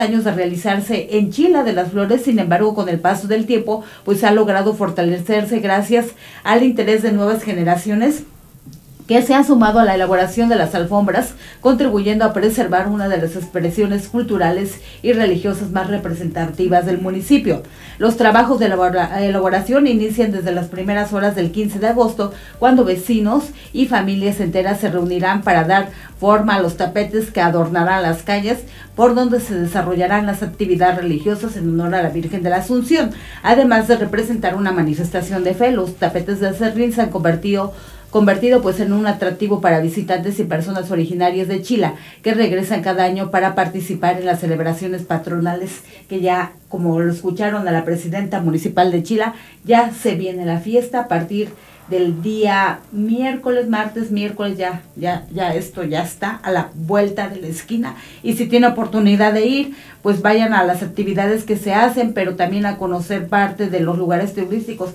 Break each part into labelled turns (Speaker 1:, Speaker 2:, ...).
Speaker 1: años de realizarse en Chila de las Flores. Sin embargo, con el paso del tiempo, pues ha logrado fortalecerse gracias al interés de nuevas generaciones que se han sumado a la elaboración de las alfombras, contribuyendo a preservar una de las expresiones culturales y religiosas más representativas del municipio. Los trabajos de elaboración inician desde las primeras horas del 15 de agosto, cuando vecinos y familias enteras se reunirán para dar forma a los tapetes que adornarán las calles por donde se desarrollarán las actividades religiosas en honor a la Virgen de la Asunción. Además de representar una manifestación de fe, los tapetes de acerrín se han convertido pues en un atractivo para visitantes y personas originarias de Chila que regresan cada año para participar en las celebraciones patronales, que ya, como lo escucharon a la presidenta municipal de Chila, ya se viene la fiesta a partir del día martes, miércoles, ya esto ya está a la vuelta de la esquina. Y si tiene oportunidad de ir, pues vayan a las actividades que se hacen, pero también a conocer parte de los lugares turísticos.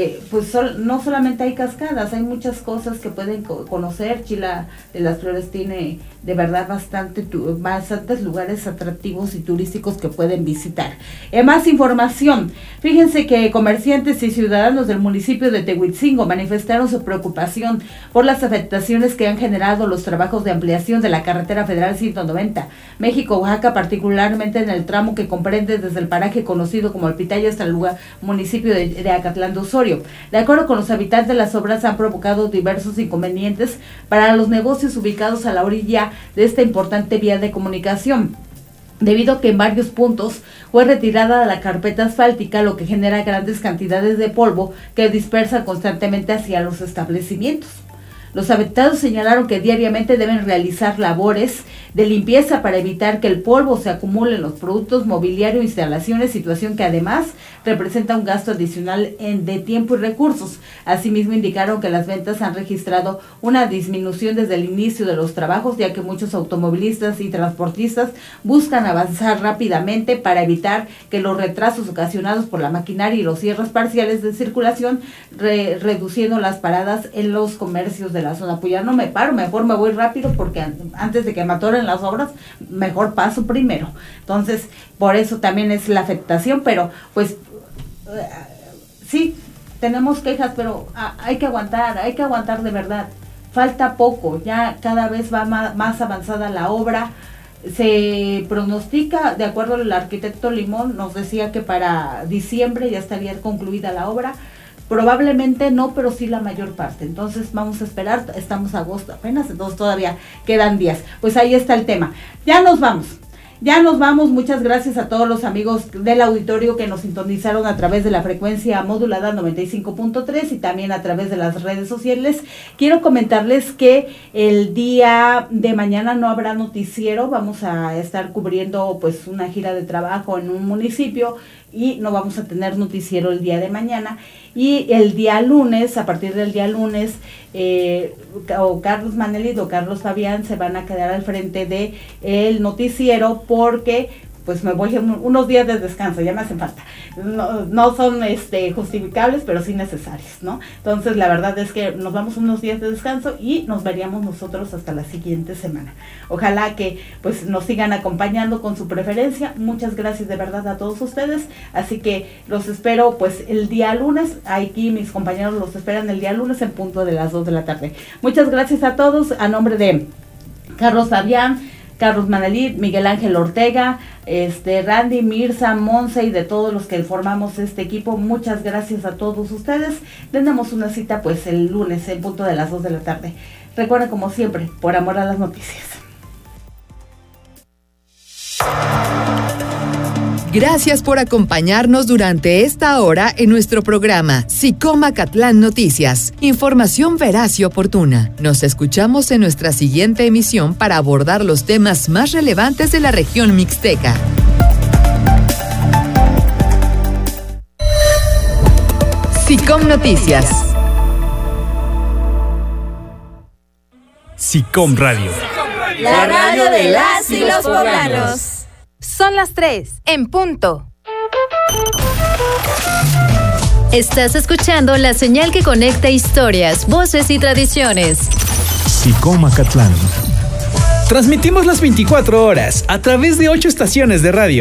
Speaker 1: No solamente hay cascadas, hay muchas cosas que pueden conocer. Chila de las Flores tiene de verdad bastantes lugares atractivos y turísticos que pueden visitar. Más información. Fíjense que comerciantes y ciudadanos del municipio de Tehuitzingo manifestaron su preocupación por las afectaciones que han generado los trabajos de ampliación de la carretera federal 190 México-Oaxaca, particularmente en el tramo que comprende desde el paraje conocido como Alpitaya hasta el municipio de Acatlán de Osorio. De acuerdo con los habitantes, las obras han provocado diversos inconvenientes para los negocios ubicados a la orilla de esta importante vía de comunicación, debido a que en varios puntos fue retirada la carpeta asfáltica, lo que genera grandes cantidades de polvo que dispersa constantemente hacia los establecimientos. Los afectados señalaron que diariamente deben realizar labores de limpieza para evitar que el polvo se acumule en los productos, mobiliario e instalaciones, situación que además representa un gasto adicional de tiempo y recursos. Asimismo, indicaron que las ventas han registrado una disminución desde el inicio de los trabajos, ya que muchos automovilistas y transportistas buscan avanzar rápidamente para evitar que los retrasos ocasionados por la maquinaria y los cierres parciales de circulación, reduciendo las paradas en los comercios de la zona. Pues ya no me paro, mejor me voy rápido, porque antes de que me atoren las obras, mejor paso primero. Entonces, por eso también es la afectación, pero pues sí, tenemos quejas, pero hay que aguantar de verdad. Falta poco, ya cada vez va más avanzada la obra. Se pronostica, de acuerdo al arquitecto Limón, nos decía que para diciembre ya estaría concluida la obra. Probablemente no, pero sí la mayor parte. Entonces vamos a esperar, estamos a agosto apenas, entonces todavía quedan días. Pues ahí está el tema. Ya nos vamos, muchas gracias a todos los amigos del auditorio que nos sintonizaron a través de la frecuencia modulada 95.3 y también a través de las redes sociales. Quiero comentarles que el día de mañana no habrá noticiero, vamos a estar cubriendo pues una gira de trabajo en un municipio y no vamos a tener noticiero el día de mañana. Y el día lunes, a partir del día lunes, o Carlos Manelit o Carlos Fabián se van a quedar al frente de el noticiero, porque pues me voy a unos días de descanso, ya me hacen falta. No son justificables, pero sí necesarios, ¿no? Entonces la verdad es que nos vamos unos días de descanso y nos veríamos nosotros hasta la siguiente semana. Ojalá que pues nos sigan acompañando con su preferencia. Muchas gracias de verdad a todos ustedes. Así que los espero pues el día lunes. Aquí mis compañeros los esperan el día lunes en punto de las 2 de la tarde. Muchas gracias a todos. A nombre de Carlos Fabián, Carlos Manelit, Miguel Ángel Ortega, Randy, Mirza, Monse y de todos los que formamos este equipo, muchas gracias a todos ustedes. Tenemos una cita pues el lunes en punto de las 2 de la tarde. Recuerden, como siempre, por amor a las noticias.
Speaker 2: Gracias por acompañarnos durante esta hora en nuestro programa SICOM Acatlán Noticias. Información veraz y oportuna. Nos escuchamos en nuestra siguiente emisión para abordar los temas más relevantes de la región mixteca. SICOM Noticias.
Speaker 3: SICOM Radio.
Speaker 4: La radio de las y los poblanos.
Speaker 5: Son las 3, en punto.
Speaker 6: Estás escuchando la señal que conecta historias, voces y tradiciones.
Speaker 3: SICOM Acatlán. Transmitimos las 24 horas a través de 8 estaciones de radio.